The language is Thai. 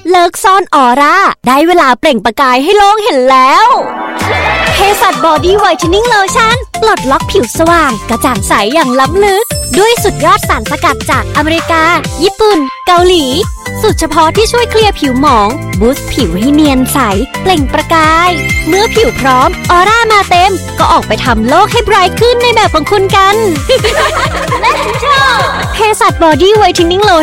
เลิกซ่อนออร่าได้เวลาเปล่งประกายให้โลกเห็นแล้วเภสัชบอดี้ไวท์เทนนิ่งโลชั่นปลดล็อกผิวสว่างกระจ่างใสอย่างล้ำลึกด้วยสุดยอดสารสกัดจากอเมริกาญี่ปุ่นเกาหลีสูตรเฉพาะที่ช่วยเคลียร์ผิวหมองบูสต์ผิวให้เนียนใสเปล่งประกายเมื่อผิวพร้อมออร่ามาเต็มก็ออกไปทำโลกให้ไบรท์ขึ้นในแบบของคุณกัน Let's go เภสัชบอดี้ไวท์เทนนิ่งโล